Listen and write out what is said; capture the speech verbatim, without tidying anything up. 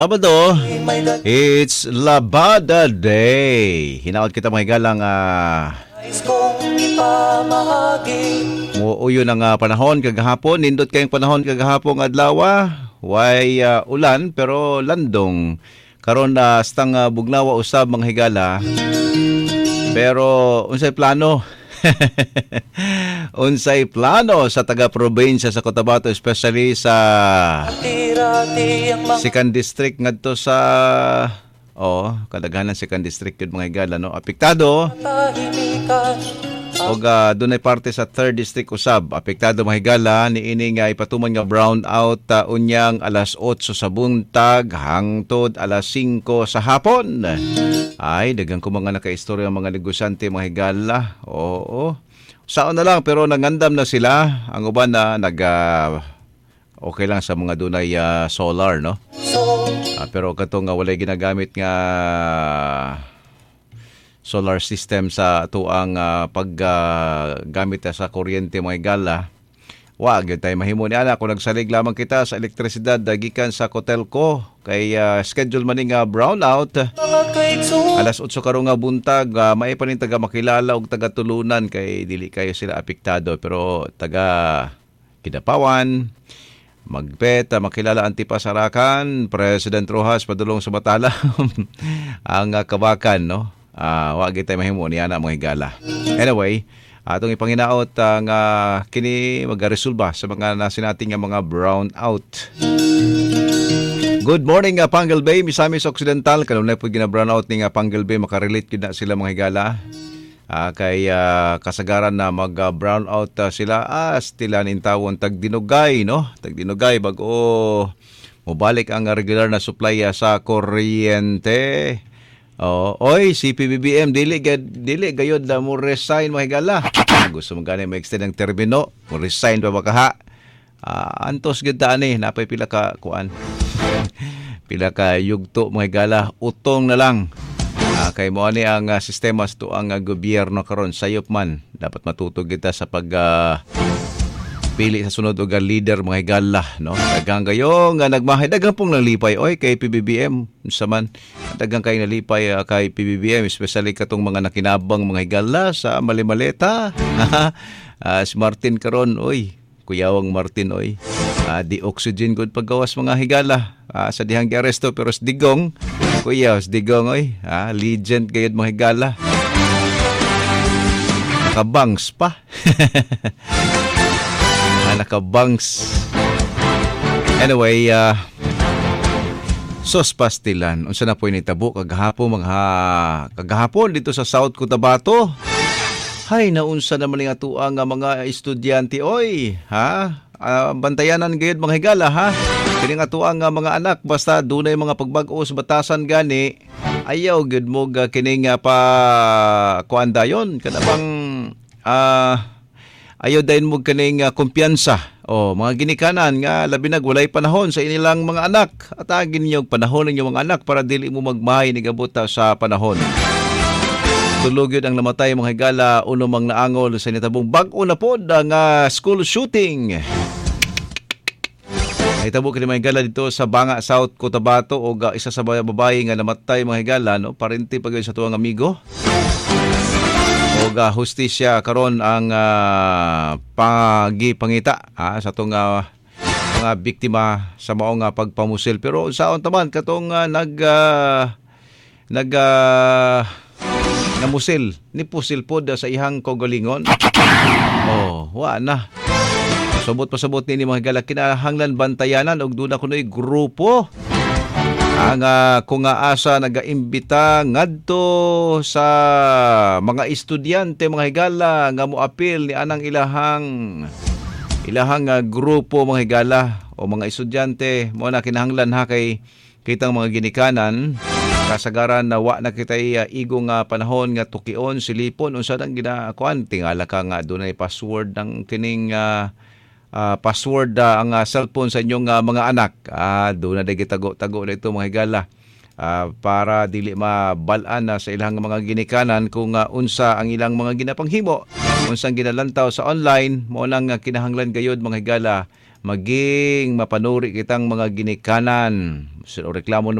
Sabado, it's Labada Day. Hinaot kita mga higalang uh, muuyo ng uh, panahon kagahapon. Nindot kayong panahon kagahapon adlaw. Way uh, ulan pero landong. Karon na uh, stang uh, bugnawa usab mga higala. Pero unsay plano? Unsay plano sa taga-probinsya sa Cotabato, especially sa second district ngadto sa oh, kadaghanan second district yun mga higala, no? Apektado. Og uh, dunay parte sa third district usab apektado mga higala niini nga ipatuman nga brown out uh, unyang alas otso sa buntag hangtod alas singko sa hapon. Ay daghang ko mga nakaistorya mga negosyante mga higala. Oo. Saon na lang pero nangandam na sila. Ang uban na nag uh, okay lang sa mga dunay uh, solar, no? Uh, pero kato nga walay ginagamit nga solar system sa tuang uh, paggamit uh, sa kuryente mga higala. Wa gyud tay mahimo ni ana kung nagsalig lamang kita sa elektrisidad gikan sa Cotelco kay uh, schedule man nga brownout alas otso karon nga buntag uh, may pa nin taga makilala og taga tulunan kay dili kayo sila apektado pero taga Kidapawan Magpet, uh, makilala Antipasarakan, President Rojas padulong sa Batala ang uh, kabakan, no? Ah, uh, wa gyud tay mahimo ni ana mga higala. Anyway, atong ipanginaot ang uh, kini magaresolba sa mga nasinating nga mga brown out. Good morning, uh, Pangal Bay, Misamis Occidental. Kanunay po gina-brown out ni uh, Pangal Bay, makarelate yun na sila mga higala. Uh, kay uh, kasagaran na mag-brown uh, out uh, sila as tila nintawon tagdinugay, no? Tagdinugay bago mobalik ang uh, regular na supply uh, sa kuryente. Oh, oy, si P B B M dili dili gayod na mo resign mga higala. Gusto mo gani ma-extend ang termino, mo resign pa ba kaha? Uh, antos gid ta ani, napay pila ka kuan. Pila ka yugto mga higala, utong na lang. Uh, kay mo ani ang uh, sistema sa ang uh, gobyerno karon sayop man. Dapat matuto kita sa pag uh, pili sa sunod og leader mga higala, no? Daghang kayo nga nagmahay, daghang pong nalipay oy kay P B B M unsa man. Daghang kay nalipay uh, kay P B B M, especially katong mga nakinabang mga higala sa Malimaleta. uh, si Martin karon oy, kuyawang Martin oy. Uh, di oxygen good paggawas mga higala uh, sa dihang giaresto pero sa digong kuya sa digong oy, uh, legend gayud mga higala. Nakabangs pa. Nakabangs. Anyway, uh, sos pastilan. Unsa na po initabo kagahapon mga kagahapon dito sa South Cotabato. Hay naunsa naman nga tuang nga mga estudyante oy, ha? Uh, bantayanan gayud mga higala, ha? Kini nga tuang nga mga anak basta dunay mga pagbag-o sa batasan gani. Ayaw gud mo ga kini nga pa kuanda yon kada bang ah uh, ayaw dayon mo kaning uh, kumpiyansa o mga ginikanan nga labi nag walay panahon sa inilang mga anak at agin niyo panahon ninyo mga anak para dili mo magmahay ni gabuta sa panahon. Tulog yun ang namatay mga higala uno mang naangol sa nitabong bag-o na pod ang uh, school shooting. Ay tabo kini mga higala dito sa Banga, South Cotabato o uh, isa sa babae nga namatay mga higala, no? Parente pa gyud sa tuwang amigo. Og uh, hustisya karon ang uh, pagipangita ah, sa tong uh, mga biktima sa mao nga pagpamusil pero saon taman katong uh, nag uh, nag uh, namusil ni pusil pod sa ihang kogalingon. Oh, wa na. Sabot pasabot ni mga higala kinahanglan bantayanan og duna kunoy grupo ang uh, kung asa nagaimbita ngadto sa mga estudyante mga higala nga moapil ni anang ilahang ilahang uh, grupo mga higala o mga estudyante mo na kinahanglan ha kay kitang mga ginikanan kasagaran na wa na kitay uh, igong uh, panahon nga tukion silipon unsa nang ginakuan tingala ka nga dunay password ng kining uh, Uh, password uh, ang uh, cellphone sa inyong uh, mga anak. Ah, doon na gitago-tago na ito mga higala. Uh, para dili mabalaan na sa ilang mga ginikanan kung uh, unsa ang ilang mga ginapanghimo, unsang ginalantaw sa online, mo lang uh, kinahanglan gayud mga higala maging mapanuri kitang mga ginikanan. So, reklamo